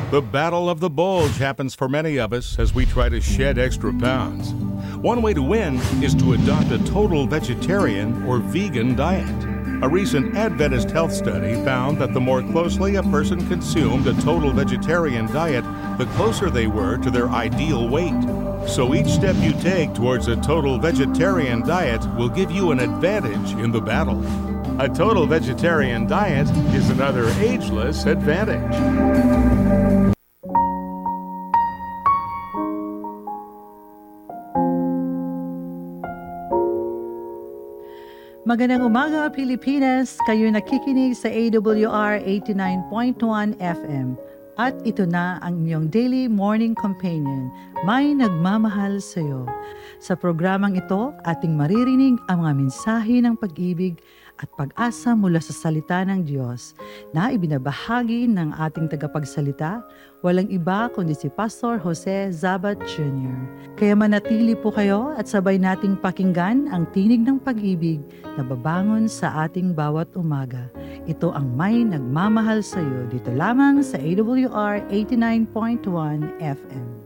The battle of the bulge happens for many of us as we try to shed extra pounds. One way to win is to adopt a total vegetarian or vegan diet. A recent Adventist health study found that the more closely a person consumed a total vegetarian diet, the closer they were to their ideal weight. So each step you take towards a total vegetarian diet will give you an advantage in the battle. A total vegetarian diet is another ageless advantage. Magandang umaga, Pilipinas! Kayo nakikinig sa AWR 89.1 FM. At ito na ang inyong Daily Morning Companion, May Nagmamahal Sa'yo. Sa programang ito, ating maririnig ang mga mensahe ng pag-ibig at pag-asa mula sa salita ng Diyos na ibinabahagi ng ating tagapagsalita, walang iba kundi si Pastor Jose Zabat Jr. Kaya manatili po kayo at sabay nating pakinggan ang tinig ng pag-ibig na babangon sa ating bawat umaga. Ito ang May Nagmamahal Sa'yo dito lamang sa AWR 89.1 FM.